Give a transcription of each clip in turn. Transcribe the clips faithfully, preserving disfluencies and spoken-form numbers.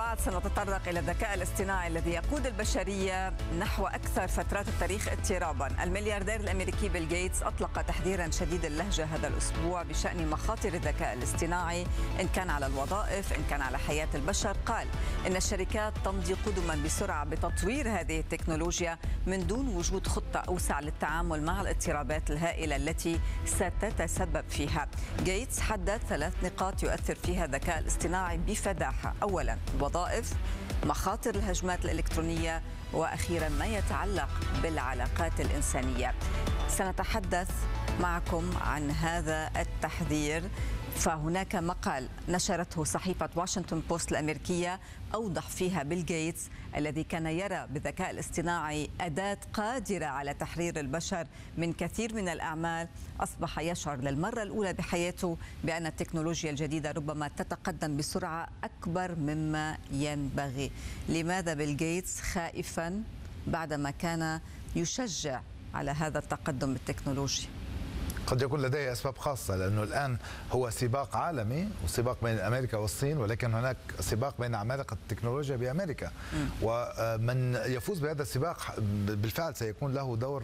بعد سنتطرق إلى الذكاء الاصطناعي الذي يقود البشرية نحو أكثر فترات التاريخ اضطرابا. الملياردير الأمريكي بيل غيتس أطلق تحذيرا شديد اللهجة هذا الأسبوع بشأن مخاطر الذكاء الاصطناعي إن كان على الوظائف إن كان على حياة البشر. قال إن الشركات تمضي قدما بسرعة بتطوير هذه التكنولوجيا من دون وجود خطة أوسع للتعامل مع الاضطرابات الهائلة التي ستتسبب فيها. غيتس حدد ثلاث نقاط يؤثر فيها الذكاء الاصطناعي بفداحة. أولا الوظائف، مخاطر الهجمات الإلكترونية، وأخيرا ما يتعلق بالعلاقات الإنسانية. سنتحدث معكم عن هذا التحذير. فهناك مقال نشرته صحيفة واشنطن بوست الأمريكية أوضح فيها بيل غيتس الذي كان يرى بالذكاء الاصطناعي أداة قادرة على تحرير البشر من كثير من الأعمال، أصبح يشعر للمرة الأولى بحياته بأن التكنولوجيا الجديدة ربما تتقدم بسرعة أكبر مما ينبغي. لماذا بيل غيتس خائفا بعدما كان يشجع على هذا التقدم التكنولوجي؟ قد يكون لديه أسباب خاصة، لأنه الآن هو سباق عالمي وسباق بين أمريكا والصين، ولكن هناك سباق بين عمالقة التكنولوجيا بأمريكا. م. ومن يفوز بهذا السباق بالفعل سيكون له دور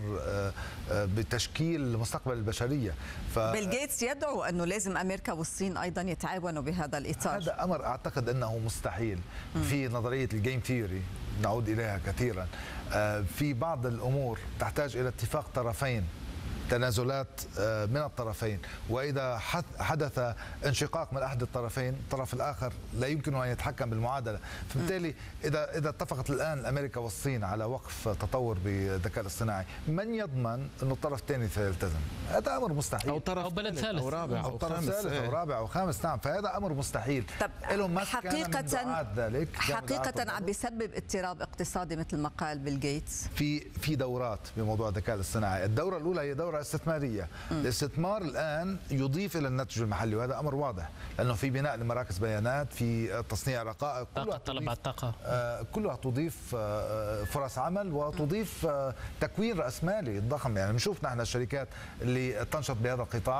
بتشكيل مستقبل البشرية. ف... بيل غيتس يدعو أنه لازم أمريكا والصين أيضا يتعاونوا بهذا الإطار. هذا أمر أعتقد أنه مستحيل. م. في نظرية الجيم ثيوري نعود إليها كثيرا، في بعض الأمور تحتاج إلى اتفاق طرفين، تنازلات من الطرفين، وإذا حدث انشقاق من أحد الطرفين الطرف الآخر لا يمكن أن يتحكم بالمعادلة. فبالتالي إذا إذا اتفقت الآن أمريكا والصين على وقف تطور بالذكاء الاصطناعي، من يضمن أن الطرف الثاني سيلتزم؟ هذا أمر مستحيل. أو طرف أو بلد ثالث أو رابع أو طرف ثالث أو رابع أو خامس. نعم، فهذا أمر مستحيل. حقيقة ذلك حقيقة عم بيسبب اضطراب اقتصادي مثل ما قال بيل غيتس. في في دورات بموضوع الذكاء الاصطناعي. الدورة الأولى هي دورة استثمارية. م. الاستثمار الآن يضيف إلى الناتج المحلي، وهذا أمر واضح، لأنه في بناء لمراكز بيانات، في تصنيع رقائق، كلها طلب على الطاقة، آه كلها تضيف آه فرص عمل وتضيف آه تكوين رأسمالي ضخم. يعني بنشوف نحن الشركات اللي تنشط بهذا القطاع